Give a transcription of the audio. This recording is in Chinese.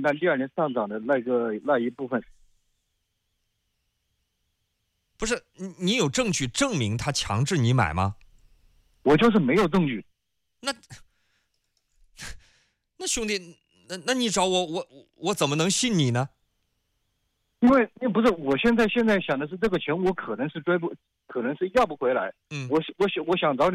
担第二年上涨的那一部分。 不是你有证据证明他强制你买吗？ 我就是没有证据。 那兄弟，那你找我怎么能信你呢？ 因为不是，我现在想的是这个钱我可能是可能是要不回来。我想找你。